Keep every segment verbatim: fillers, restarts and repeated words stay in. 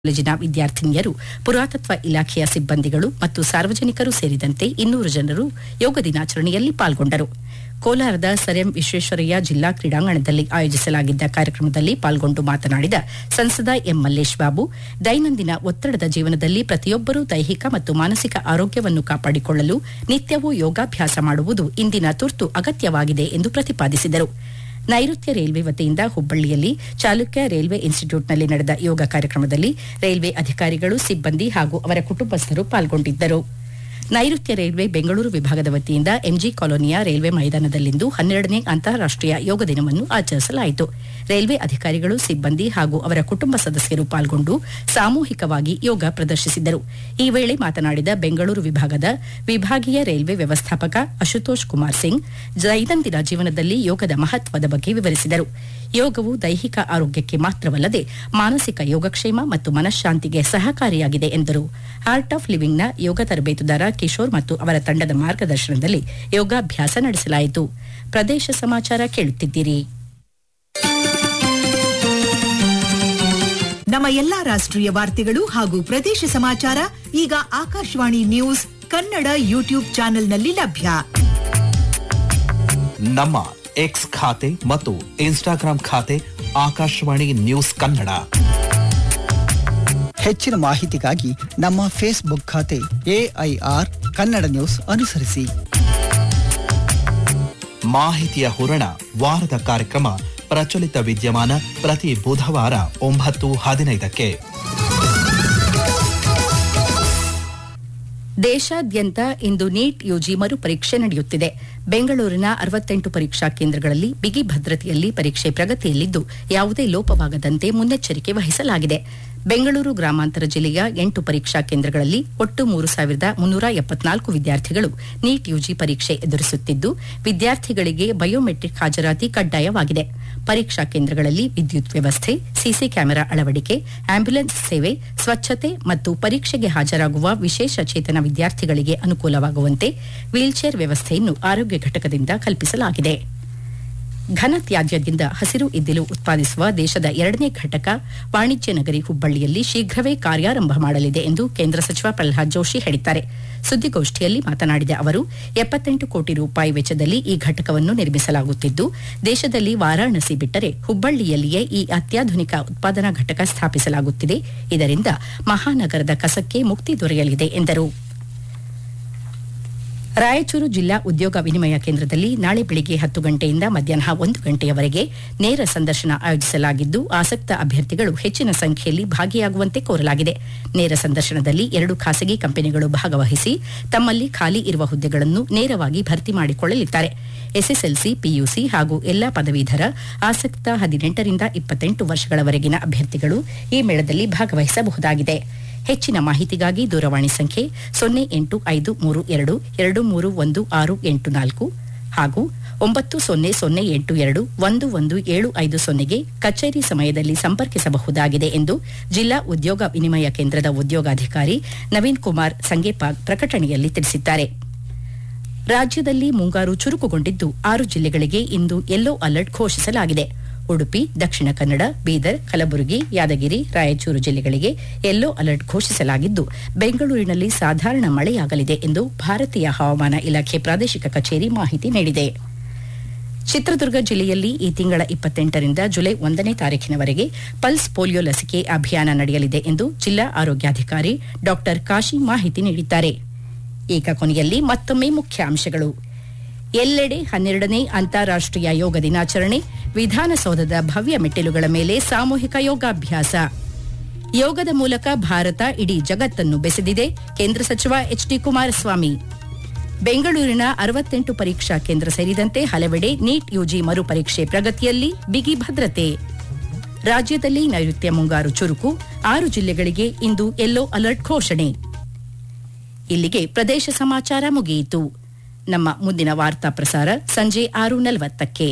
ಕಾಲೇಜಿನ ವಿದ್ಯಾರ್ಥಿನಿಯರು, ಪುರಾತತ್ವ ಇಲಾಖೆಯ ಸಿಬ್ಬಂದಿಗಳು ಮತ್ತು ಸಾರ್ವಜನಿಕರು ಸೇರಿದಂತೆ ಇನ್ನೂರು ಜನರು ಯೋಗ ದಿನಾಚರಣೆಯಲ್ಲಿ ಪಾಲ್ಗೊಂಡರು. ಕೋಲಾರದ ಸರ್ ಎಂ ವಿಶ್ವೇಶ್ವರಯ್ಯ ಜಿಲ್ಲಾ ಕ್ರೀಡಾಂಗಣದಲ್ಲಿ ಆಯೋಜಿಸಲಾಗಿದ್ದ ಕಾರ್ಯಕ್ರಮದಲ್ಲಿ ಪಾಲ್ಗೊಂಡು ಮಾತನಾಡಿದ ಸಂಸದ ಎಂ ಮಲ್ಲೇಶ್ ಬಾಬು, ದೈನಂದಿನ ಒತ್ತಡದ ಜೀವನದಲ್ಲಿ ಪ್ರತಿಯೊಬ್ಬರೂ ದೈಹಿಕ ಮತ್ತು ಮಾನಸಿಕ ಆರೋಗ್ಯವನ್ನು ಕಾಪಾಡಿಕೊಳ್ಳಲು ನಿತ್ಯವೂ ಯೋಗಾಭ್ಯಾಸ ಮಾಡುವುದು ಇಂದಿನ ತುರ್ತು ಅಗತ್ಯವಾಗಿದೆ ಎಂದು ಪ್ರತಿಪಾದಿಸಿದರು. ನೈಋತ್ಯ ರೈಲ್ವೆ ವತಿಯಿಂದ ಹುಬ್ಬಳ್ಳಿಯಲ್ಲಿ ಚಾಲುಕ್ಯ ರೈಲ್ವೆ ಇನ್ಸ್ಟಿಟ್ಯೂಟ್ನಲ್ಲಿ ನಡೆದ ಯೋಗ ಕಾರ್ಯಕ್ರಮದಲ್ಲಿ ರೈಲ್ವೆ ಅಧಿಕಾರಿಗಳು, ಸಿಬ್ಬಂದಿ ಹಾಗೂ ಅವರ ಕುಟುಂಬಸ್ಥರು ಪಾಲ್ಗೊಂಡಿದ್ದರು. ನೈಋತ್ಯ ರೈಲ್ವೆ ಬೆಂಗಳೂರು ವಿಭಾಗದ ವತಿಯಿಂದ ಎಂಜಿ ಕಾಲೋನಿಯ ರೈಲ್ವೆ ಮೈದಾನದಲ್ಲಿಂದು ಹನ್ನೆರಡನೇ ಅಂತಾರಾಷ್ಟೀಯ ಯೋಗ ದಿನವನ್ನು ಆಚರಿಸಲಾಯಿತು. ರೈಲ್ವೆ ಅಧಿಕಾರಿಗಳು, ಸಿಬ್ಬಂದಿ ಹಾಗೂ ಅವರ ಕುಟುಂಬ ಸದಸ್ಯರು ಪಾಲ್ಗೊಂಡು ಸಾಮೂಹಿಕವಾಗಿ ಯೋಗ ಪ್ರದರ್ಶಿಸಿದರು. ಈ ವೇಳೆ ಮಾತನಾಡಿದ ಬೆಂಗಳೂರು ವಿಭಾಗದ ವಿಭಾಗೀಯ ರೈಲ್ವೆ ವ್ಯವಸ್ಥಾಪಕ ಅಶುತೋಷ್ ಕುಮಾರ್ ಸಿಂಗ್, ದೈನಂದಿನ ಜೀವನದಲ್ಲಿ ಯೋಗದ ಮಹತ್ವದ ಬಗ್ಗೆ ವಿವರಿಸಿದರು. ಯೋಗವು ದೈಹಿಕ ಆರೋಗ್ಯಕ್ಕೆ ಮಾತ್ರವಲ್ಲದೆ ಮಾನಸಿಕ ಯೋಗಕ್ಷೇಮ ಮತ್ತು ಮನಃಶಾಂತಿಗೆ ಸಹಕಾರಿಯಾಗಿದೆ ಎಂದರು. ಆರ್ಟ್ ಆಫ್ ಲಿವಿಂಗ್ನ ಯೋಗ ತರಬೇತುದಾರ ಕಿಶೋರ್ ಮತ್ತು ಅವರ ತಂಡದ ಮಾರ್ಗದರ್ಶನದಲ್ಲಿ ಯೋಗಾಭ್ಯಾಸ ನಡೆಸಲಾಯಿತು. ಪ್ರದೇಶ ಸಮಾಚಾರ ಕೇಳುತ್ತಿದ್ದೀರಿ. ನಮ್ಮ ಎಲ್ಲಾ ರಾಷ್ಟ್ರೀಯ ವಾರ್ತೆಗಳು ಹಾಗೂ ಪ್ರದೇಶ ಸಮಾಚಾರ ಈಗ ಆಕಾಶವಾಣಿ ನ್ಯೂಸ್ ಕನ್ನಡ ಯೂಟ್ಯೂಬ್ ಚಾನೆಲ್ನಲ್ಲಿ ಲಭ್ಯ. ನಮ್ಮ ಎಕ್ಸ್ ಖಾತೆ ಮತ್ತು ಇನ್ಸ್ಟಾಗ್ರಾಂ ಖಾತೆ ಆಕಾಶವಾಣಿ ನ್ಯೂಸ್ ಕನ್ನಡ. ಹೆಚ್ಚಿನ ಮಾಹಿತಿಗಾಗಿ ನಮ್ಮ ಫೇಸ್ಬುಕ್ ಖಾತೆ ಎಐಆರ್ ಕನ್ನಡ ನ್ಯೂಸ್ ಅನುಸರಿಸಿ. ಮಾಹಿತಿಯ ಹೂರಣ ವಾರದ ಕಾರ್ಯಕ್ರಮ ಪ್ರಚಲಿತ ವಿದ್ಯಮಾನ ಪ್ರತಿ ಬುಧವಾರ ಒಂಬತ್ತು ಹದಿನೈದಕ್ಕೆ. ದೇಶಾದ್ಯಂತ ಇಂದು ನೀಟ್ ಯುಜಿ ಮರು ಪರೀಕ್ಷೆ ನಡೆಯುತ್ತಿದೆ. ಬೆಂಗಳೂರಿನ ಅರವತ್ತೆಂಟು ಪರೀಕ್ಷಾ ಕೇಂದ್ರಗಳಲ್ಲಿ ಬಿಗಿ ಭದ್ರತೆಯಲ್ಲಿ ಪರೀಕ್ಷೆ ಪ್ರಗತಿಯಲ್ಲಿದ್ದು ಯಾವುದೇ ಲೋಪವಾಗದಂತೆ ಮುನ್ನೆಚ್ಚರಿಕೆ ವಹಿಸಲಾಗಿದೆ. ಬೆಂಗಳೂರು ಗ್ರಾಮಾಂತರ ಜಿಲ್ಲೆಯ ಎಂಟು ಪರೀಕ್ಷಾ ಕೇಂದ್ರಗಳಲ್ಲಿ ಒಟ್ಟು ಮೂರು ಸಾವಿರದ ಮುನ್ನೂರ ಎಪ್ಪತ್ನಾಲ್ಕು ವಿದ್ಯಾರ್ಥಿಗಳು ನೀಟ್ ಯುಜಿ ಪರೀಕ್ಷೆ ಎದುರಿಸುತ್ತಿದ್ದು, ವಿದ್ಯಾರ್ಥಿಗಳಿಗೆ ಬಯೋಮೆಟ್ರಿಕ್ ಹಾಜರಾತಿ ಕಡ್ಡಾಯವಾಗಿದೆ. ಪರೀಕ್ಷಾ ಕೇಂದ್ರಗಳಲ್ಲಿ ವಿದ್ಯುತ್ ವ್ಯವಸ್ಥೆ, ಸಿಸಿ ಕ್ಯಾಮೆರಾ ಅಳವಡಿಕೆ, ಆಂಬ್ಯುಲೆನ್ಸ್ ಸೇವೆ, ಸ್ವಚ್ಛತೆ ಮತ್ತು ಪರೀಕ್ಷೆಗೆ ಹಾಜರಾಗುವ ವಿಶೇಷ ಚೇತನ ವಿದ್ಯಾರ್ಥಿಗಳಿಗೆ ಅನುಕೂಲವಾಗುವಂತೆ ವೀಲ್ಚೇರ್ ವ್ಯವಸ್ಥೆಯನ್ನು ಆರೋಗ್ಯ ಘಟಕದಿಂದ ಕಲ್ಪಿಸಲಾಗಿದೆ. ಘನ ತ್ಯಾಜ್ಯದಿಂದ ಹಸಿರು ಇದ್ದಿಲು ಉತ್ಪಾದಿಸುವ ದೇಶದ ಎರಡನೇ ಘಟಕ ವಾಣಿಜ್ಯ ನಗರಿ ಹುಬ್ಬಳ್ಳಿಯಲ್ಲಿ ಶೀಘ್ರವೇ ಕಾರ್ಯಾರಂಭ ಮಾಡಲಿದೆ ಎಂದು ಕೇಂದ್ರ ಸಚಿವ ಪ್ರಹ್ಲಾದ್ ಜೋಶಿ ಹೇಳಿದ್ದಾರೆ. ಸುದ್ದಿಗೋಷ್ಠಿಯಲ್ಲಿ ಮಾತನಾಡಿದ ಅವರು, ಎಪ್ಪತ್ತೆಂಟು ಕೋಟಿ ರೂಪಾಯಿ ವೆಚ್ಚದಲ್ಲಿ ಈ ಘಟಕವನ್ನು ನಿರ್ಮಿಸಲಾಗುತ್ತಿದ್ದು, ದೇಶದಲ್ಲಿ ವಾರಾಣಸಿ ಬಿಟ್ಟರೆ ಹುಬ್ಬಳ್ಳಿಯಲ್ಲಿಯೇ ಈ ಅತ್ಯಾಧುನಿಕ ಉತ್ಪಾದನಾ ಘಟಕ ಸ್ಥಾಪಿಸಲಾಗುತ್ತಿದೆ. ಇದರಿಂದ ಮಹಾನಗರದ ಕಸಕ್ಕೆ ಮುಕ್ತಿ ದೊರೆಯಲಿದೆ ಎಂದರು. ರಾಯಚೂರು ಜಿಲ್ಲಾ ಉದ್ಯೋಗ ವಿನಿಮಯ ಕೇಂದ್ರದಲ್ಲಿ ನಾಳೆ ಬೆಳಿಗ್ಗೆ ಹತ್ತು ಗಂಟೆಯಿಂದ ಮಧ್ಯಾಹ್ನ ಒಂದು ಗಂಟೆಯವರೆಗೆ ನೇರ ಸಂದರ್ಶನ ಆಯೋಜಿಸಲಾಗಿದ್ದು, ಆಸಕ್ತ ಅಭ್ಯರ್ಥಿಗಳು ಹೆಚ್ಚಿನ ಸಂಖ್ಯೆಯಲ್ಲಿ ಭಾಗಿಯಾಗುವಂತೆ ಕೋರಲಾಗಿದೆ. ನೇರ ಸಂದರ್ಶನದಲ್ಲಿ ಎರಡು ಖಾಸಗಿ ಕಂಪನಿಗಳು ಭಾಗವಹಿಸಿ ತಮ್ಮಲ್ಲಿ ಖಾಲಿ ಇರುವ ಹುದ್ದೆಗಳನ್ನು ನೇರವಾಗಿ ಭರ್ತಿ ಮಾಡಿಕೊಳ್ಳಲಿದ್ದಾರೆ. ಎಸ್ಎಸ್ಎಲ್ಸಿ, ಪಿಯುಸಿ ಹಾಗೂ ಎಲ್ಲಾ ಪದವೀಧರ ಆಸಕ್ತ ಹದಿನೆಂಟರಿಂದ ಇಪ್ಪತ್ತೆಂಟು ವರ್ಷಗಳವರೆಗಿನ ಅಭ್ಯರ್ಥಿಗಳು ಈ ಮೇಳದಲ್ಲಿ ಭಾಗವಹಿಸಬಹುದಾಗಿದೆ. ಹೆಚ್ಚಿನ ಮಾಹಿತಿಗಾಗಿ ದೂರವಾಣಿ ಸಂಖ್ಯೆ ಸೊನ್ನೆ ಎಂಟು ಐದು ಮೂರು ಎರಡು ಎರಡು ಮೂರು ಒಂದು ಆರು ಎಂಟು ನಾಲ್ಕು ಹಾಗೂ ಒಂಬತ್ತು ಸೊನ್ನೆ ಸೊನ್ನೆ ಎಂಟು ಎರಡು ಒಂದು ಒಂದು ಏಳು ಐದು ಸೊನ್ನೆಗೆ ಕಚೇರಿ ಸಮಯದಲ್ಲಿ ಸಂಪರ್ಕಿಸಬಹುದಾಗಿದೆ ಎಂದು ಜಿಲ್ಲಾ ಉದ್ಯೋಗ ವಿನಿಮಯ ಕೇಂದ್ರದ ಉದ್ಯೋಗಾಧಿಕಾರಿ ನವೀನ್ ಕುಮಾರ್ ಸಂಗೇಪಾಗ್ ಪ್ರಕಟಣೆಯಲ್ಲಿ ತಿಳಿಸಿದ್ದಾರೆ. ರಾಜ್ಯದಲ್ಲಿ ಮುಂಗಾರು ಚುರುಕುಗೊಂಡಿದ್ದು, ಆರು ಜಿಲ್ಲೆಗಳಿಗೆ ಇಂದು ಯೆಲ್ಲೋ ಅಲರ್ಟ್ ಘೋಷಿಸಲಾಗಿದೆ. ಉಡುಪಿ, ದಕ್ಷಿಣ ಕನ್ನಡ, ಬೀದರ್, ಕಲಬುರಗಿ, ಯಾದಗಿರಿ, ರಾಯಚೂರು ಜಿಲ್ಲೆಗಳಿಗೆ ಯೆಲ್ಲೋ ಅಲರ್ಟ್ ಘೋಷಿಸಲಾಗಿದ್ದು, ಬೆಂಗಳೂರಿನಲ್ಲಿ ಸಾಧಾರಣ ಮಳೆಯಾಗಲಿದೆ ಎಂದು ಭಾರತೀಯ ಹವಾಮಾನ ಇಲಾಖೆ ಪ್ರಾದೇಶಿಕ ಕಚೇರಿ ಮಾಹಿತಿ ನೀಡಿದೆ. ಚಿತ್ರದುರ್ಗ ಜಿಲ್ಲೆಯಲ್ಲಿ ಈ ತಿಂಗಳ ಇಪ್ಪತ್ತೆಂಟರಿಂದ ಜುಲೈ ಒಂದನೇ ತಾರೀಖಿನವರೆಗೆ ಪಲ್ಸ್ ಪೋಲಿಯೋ ಲಸಿಕೆ ಅಭಿಯಾನ ನಡೆಯಲಿದೆ ಎಂದು ಜಿಲ್ಲಾ ಆರೋಗ್ಯಾಧಿಕಾರಿ ಡಾ ಕಾಶಿ ಮಾಹಿತಿ ನೀಡಿದ್ದಾರೆ. ಈಗ ಕೊನೆಯಲ್ಲಿ ಮತ್ತೊಮ್ಮೆ ಮುಖ್ಯಾಂಶಗಳು. ಎಲ್ಲೆಡೆ ಹನ್ನೆರಡನೇ ಅಂತಾರಾಷ್ಟೀಯ ಯೋಗ ದಿನಾಚರಣೆ, ವಿಧಾನಸೌಧದ ಭವ್ಯ ಮೆಟ್ಟಿಲುಗಳ ಮೇಲೆ ಸಾಮೂಹಿಕ ಯೋಗಾಭ್ಯಾಸ. ಯೋಗದ ಮೂಲಕ ಭಾರತ ಇಡೀ ಜಗತ್ತನ್ನು ಬೆಸೆದಿದೆ, ಕೇಂದ್ರ ಸಚಿವ ಎಚ್ ಡಿ ಕುಮಾರಸ್ವಾಮಿ. ಬೆಂಗಳೂರಿನ ಅರವತ್ತೆಂಟು ಪರೀಕ್ಷಾ ಕೇಂದ್ರ ಸೇರಿದಂತೆ ಹಲವೆಡೆ ನೀಟ್ ಯುಜಿ ಮರುಪರೀಕ್ಷೆ ಪ್ರಗತಿಯಲ್ಲಿ ಬಿಗಿ ಭದ್ರತೆ. ರಾಜ್ಯದಲ್ಲಿ ನೈಋತ್ಯ ಮುಂಗಾರು ಚುರುಕು, ಆರು ಜಿಲ್ಲೆಗಳಿಗೆ ಇಂದು ಯೆಲ್ಲೋ ಅಲರ್ಟ್ ಘೋಷಣೆ. ಇಲ್ಲಿಗೆ ಪ್ರದೇಶ ಸಮಾಚಾರ ಮುಗಿಯಿತು. ನಮ್ಮ ಮುಂದಿನ ವಾರ್ತಾ ಪ್ರಸಾರ ಸಂಜೆ ಆರು ನಲವತ್ತಕ್ಕೆ.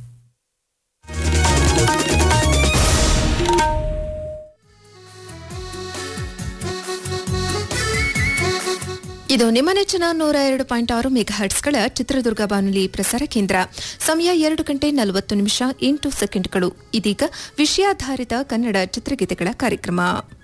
ಇದು ನಿಮ್ಮ ನೆಚ್ಚಿನ ನೂರ ಎರಡು ಪಾಯಿಂಟ್ ಆರು ಮೆಗಾಹರ್ಟ್ಸ್ಗಳ ಚಿತ್ರದುರ್ಗ ಬಾನುಲಿ ಪ್ರಸಾರ ಕೇಂದ್ರ. ಸಮಯ ಎರಡು ಗಂಟೆ ನಲವತ್ತು ನಿಮಿಷ ಎಂಟು ಸೆಕೆಂಡ್ಗಳು. ಇದೀಗ ವಿಷಯಾಧಾರಿತ ಕನ್ನಡ ಚಿತ್ರಗೀತೆಗಳ ಕಾರ್ಯಕ್ರಮ.